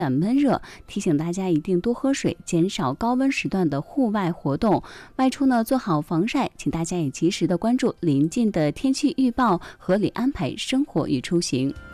闷热，提醒大家一定多喝水，减少高温时段的户外活动。外出呢，做好防晒，请大家也及时的关注临近的天气预报，合理安排生活与出行。